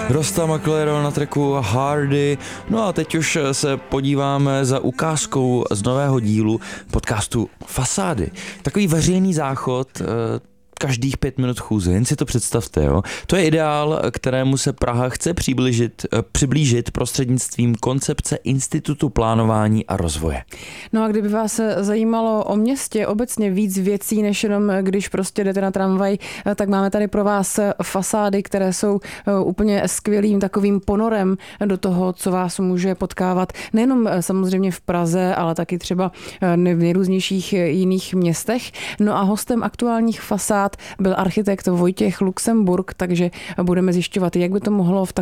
Rosta McLaren na tracku Hardy. No a teď už se podíváme za ukázkou z nového dílu podcastu Fasády. Takový veřejný záchod, každých 5 minut chůze, jen si to představte, jo. To je ideál, kterému se Praha chce přiblížit prostřednictvím koncepce Institutu plánování a rozvoje. No a kdyby vás zajímalo o městě obecně víc věcí, než jenom když prostě jdete na tramvaj, tak máme tady pro vás fasády, které jsou úplně skvělým takovým ponorem do toho, co vás může potkávat nejenom samozřejmě v Praze, ale taky třeba v nejrůznějších jiných městech. No a hostem aktuálních fasád byl architekt Vojtěch Luxemburg, takže budeme zjišťovat, jak by to mohlo v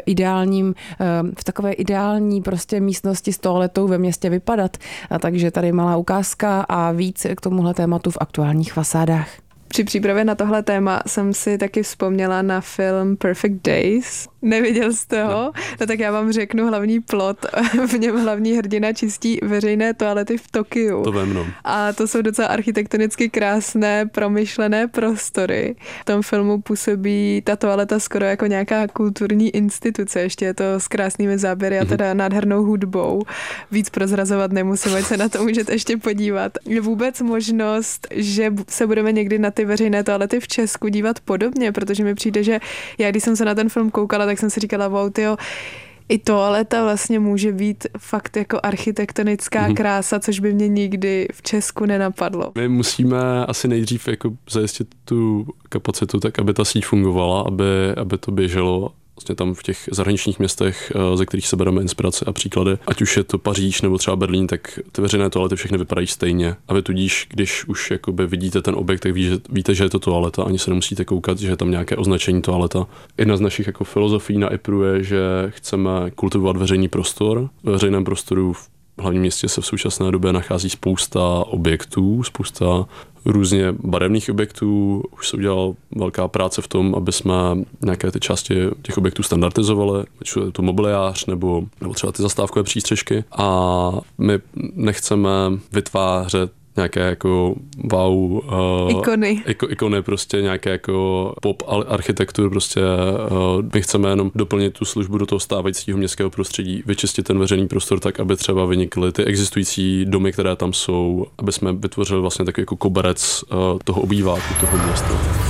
takové ideální prostě místnosti s toaletou ve městě vypadat. A takže tady malá ukázka a víc k tomuhle tématu v aktuálních fasádách. Při přípravě na tohle téma jsem si taky vzpomněla na film Perfect Days. Neviděl jste ho? No tak já vám řeknu hlavní plot. V něm hlavní hrdina čistí veřejné toalety v Tokiu. To vím, no. A to jsou docela architektonicky krásné, promyšlené prostory. V tom filmu působí ta toaleta skoro jako nějaká kulturní instituce. Ještě je to s krásnými záběry a teda nádhernou hudbou. Víc prozrazovat nemusím, ať se na to můžete ještě podívat. Je vůbec možnost, že se budeme někdy na ty veřejné toalety v Česku dívat podobně, protože mi přijde, že já, když jsem se na ten film koukala, tak jsem si říkala, wow, tyjo, i toaleta vlastně může být fakt jako architektonická krása, což by mě nikdy v Česku nenapadlo. My musíme asi nejdřív jako zajistit tu kapacitu tak, aby ta síť fungovala, aby to běželo vlastně tam v těch zahraničních městech, ze kterých se bereme inspirace a příklady. Ať už je to Paříž nebo třeba Berlín, tak ty veřejné toalety všechny vypadají stejně. A vy tudíž, když už jakoby vidíte ten objekt, tak víte, že je to toaleta, ani se nemusíte koukat, že je tam nějaké označení toaleta. Jedna z našich jako filozofií na IPRu je, že chceme kultivovat veřejný prostor. Ve veřejném prostoru v hlavním městě se v současné době nachází spousta objektů, spousta různě barevných objektů. Už se udělala velká práce v tom, aby jsme nějaké ty části těch objektů standardizovali, ať je to mobiliář nebo třeba ty zastávkové přístřežky. A my nechceme vytvářet nějaké jako wow ikony prostě nějaké jako pop architektur prostě my chceme jenom doplnit tu službu do toho stávajícího městského prostředí, vyčistit ten veřejný prostor tak, aby třeba vynikly ty existující domy, které tam jsou, aby jsme vytvořili vlastně takový jako koberec toho obýváku, toho města.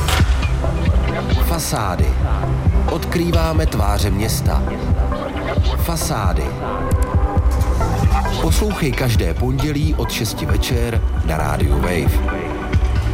Fasády. Odkrýváme tváře města. Fasády. Poslouchej každé pondělí od 6 večer na rádiu Wave.